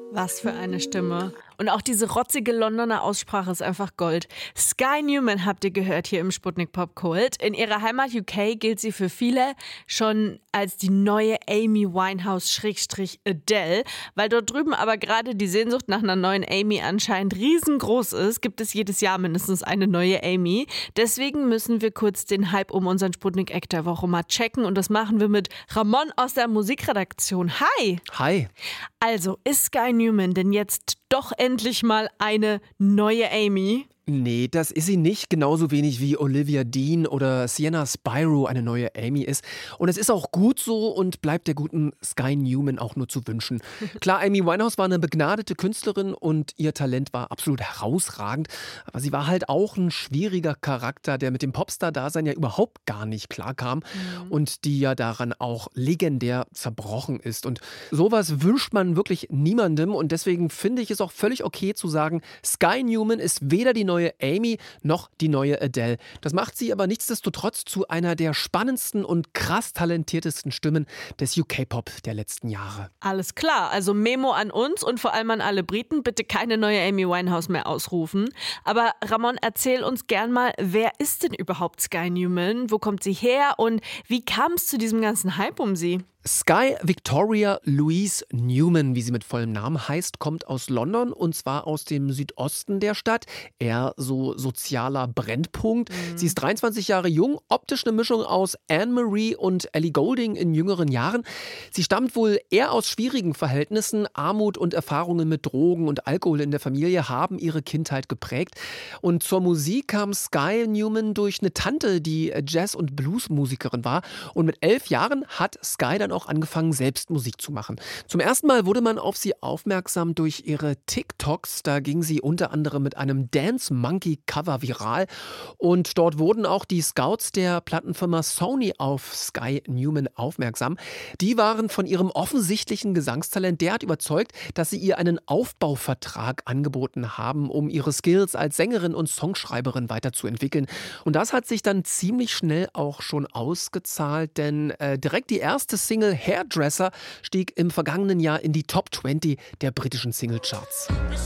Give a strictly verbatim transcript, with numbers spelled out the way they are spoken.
Was für eine Stimme. Und auch diese rotzige Londoner Aussprache ist einfach Gold. Sky Newman habt ihr gehört hier im Sputnik Pop Kult. In ihrer Heimat U K gilt sie für viele schon als die neue Amy Winehouse-Adele. Weil dort drüben aber gerade die Sehnsucht nach einer neuen Amy anscheinend riesengroß ist, gibt es jedes Jahr mindestens eine neue Amy. Deswegen müssen wir kurz den Hype um unseren Sputnik-Act der Woche mal checken. Und das machen wir mit Ramon aus der Musikredaktion. Hi! Hi! Also, ist Sky Newman denn jetzt doch endlich mal eine neue Amy? Nee, das ist sie nicht, genauso wenig wie Olivia Dean oder Sienna Spyro eine neue Amy ist. Und es ist auch gut so und bleibt der guten Sky Newman auch nur zu wünschen. Klar, Amy Winehouse war eine begnadete Künstlerin und ihr Talent war absolut herausragend. Aber sie war halt auch ein schwieriger Charakter, der mit dem Popstar-Dasein ja überhaupt gar nicht klarkam mhm. und die ja daran auch legendär zerbrochen ist. Und sowas wünscht man wirklich niemandem. Und deswegen finde ich es auch völlig okay zu sagen, Sky Newman ist weder die neue Amy noch die neue Adele. Das macht sie aber nichtsdestotrotz zu einer der spannendsten und krass talentiertesten Stimmen des U K-Pop der letzten Jahre. Alles klar, also Memo an uns und vor allem an alle Briten, bitte keine neue Amy Winehouse mehr ausrufen. Aber Ramon, erzähl uns gern mal, wer ist denn überhaupt Sky Newman? Wo kommt sie her und wie kam es zu diesem ganzen Hype um sie? Sky Victoria Louise Newman, wie sie mit vollem Namen heißt, kommt aus London und zwar aus dem Südosten der Stadt. Eher so sozialer Brennpunkt. Mhm. Sie ist dreiundzwanzig Jahre jung, optisch eine Mischung aus Anne-Marie und Ellie Goulding in jüngeren Jahren. Sie stammt wohl eher aus schwierigen Verhältnissen. Armut und Erfahrungen mit Drogen und Alkohol in der Familie haben ihre Kindheit geprägt. Und zur Musik kam Sky Newman durch eine Tante, die Jazz- und Bluesmusikerin war. Und mit elf Jahren hat Sky dann auch angefangen, selbst Musik zu machen. Zum ersten Mal wurde man auf sie aufmerksam durch ihre TikToks. Da ging sie unter anderem mit einem Dance Monkey Cover viral. Und dort wurden auch die Scouts der Plattenfirma Sony auf Sky Newman aufmerksam. Die waren von ihrem offensichtlichen Gesangstalent derart überzeugt, dass sie ihr einen Aufbauvertrag angeboten haben, um ihre Skills als Sängerin und Songschreiberin weiterzuentwickeln. Und das hat sich dann ziemlich schnell auch schon ausgezahlt, denn äh, direkt die erste Single Hairdresser stieg im vergangenen Jahr in die Top zwanzig der britischen Singlecharts.